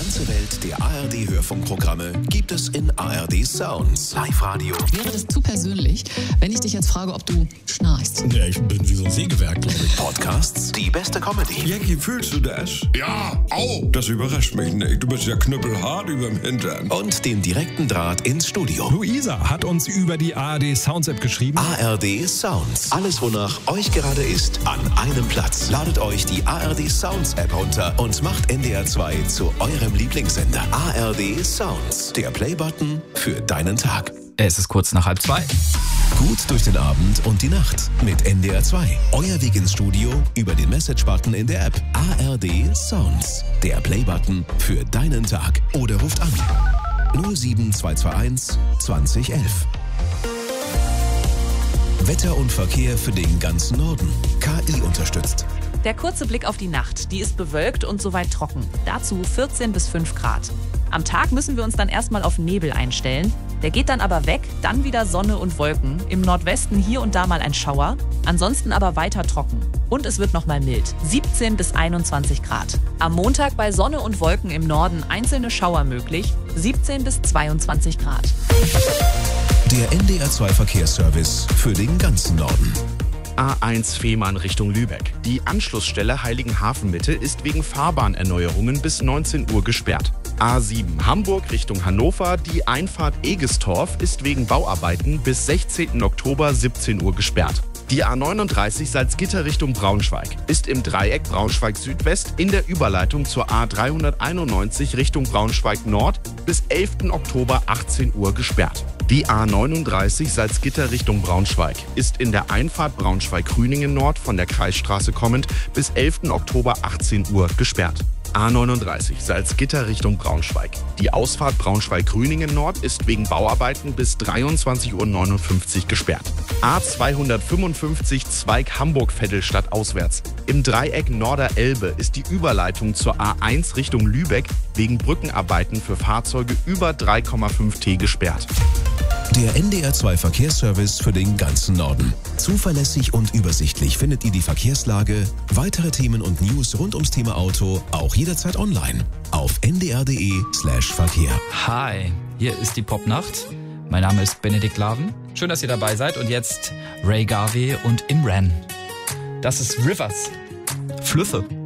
ganze Welt der ARD-Hörfunkprogramme gibt es in ARD Sounds. Live-Radio. Wäre das zu persönlich, wenn ich dich jetzt frage, ob du schnarchst? Ja, ich bin wie so ein Sägewerk, glaube ich. Podcasts, die beste Comedy. Jackie, fühlst du das? Ja, au! Das überrascht mich nicht. Du bist ja knüppelhart überm Hintern. Und den direkten Draht ins Studio. Luisa hat uns über die ARD Sounds App geschrieben. ARD Sounds. Alles, wonach euch gerade ist, an einem Platz. Ladet euch die ARD Sounds App runter und macht NDR 2 zu eurem Lieblingssender. ARD Sounds. Der Playbutton für deinen Tag. Es ist kurz nach 1:30. Gut durch den Abend und die Nacht mit NDR 2. Euer Weg ins Studio über den Message-Button in der App. ARD Sounds. Der Playbutton für deinen Tag. Oder ruft an 07221 2011. Wetter und Verkehr für den ganzen Norden. KI unterstützt. Der kurze Blick auf die Nacht. Die ist bewölkt und soweit trocken. Dazu 14 bis 5 Grad. Am Tag müssen wir uns dann erstmal auf Nebel einstellen. Der geht dann aber weg, dann wieder Sonne und Wolken. Im Nordwesten hier und da mal ein Schauer. Ansonsten aber weiter trocken. Und es wird nochmal mild. 17 bis 21 Grad. Am Montag bei Sonne und Wolken im Norden einzelne Schauer möglich. 17 bis 22 Grad. Der NDR 2 Verkehrsservice für den ganzen Norden. A1 Fehmarn Richtung Lübeck. Die Anschlussstelle Heiligenhafen-Mitte ist wegen Fahrbahnerneuerungen bis 19 Uhr gesperrt. A7 Hamburg Richtung Hannover. Die Einfahrt Egestorf ist wegen Bauarbeiten bis 16. Oktober 17 Uhr gesperrt. Die A39 Salzgitter Richtung Braunschweig ist im Dreieck Braunschweig-Südwest in der Überleitung zur A391 Richtung Braunschweig-Nord bis 11. Oktober 18 Uhr gesperrt. Die A39 Salzgitter Richtung Braunschweig ist in der Einfahrt Braunschweig-Grüningen-Nord von der Kreisstraße kommend bis 11. Oktober 18 Uhr gesperrt. A39 Salzgitter Richtung Braunschweig. Die Ausfahrt Braunschweig-Grüningen-Nord ist wegen Bauarbeiten bis 23.59 Uhr gesperrt. A255 Zweig Hamburg-Vettelstadt auswärts. Im Dreieck Norderelbe ist die Überleitung zur A1 Richtung Lübeck wegen Brückenarbeiten für Fahrzeuge über 3,5 T gesperrt. Der NDR 2 Verkehrsservice für den ganzen Norden. Zuverlässig und übersichtlich findet ihr die Verkehrslage, weitere Themen und News rund ums Thema Auto auch jederzeit online auf ndr.de/Verkehr. Hi, hier ist die Popnacht. Mein Name ist Benedikt Laven. Schön, dass ihr dabei seid. Und jetzt Ray Garvey und Imran. Das ist Rivers. Flüsse.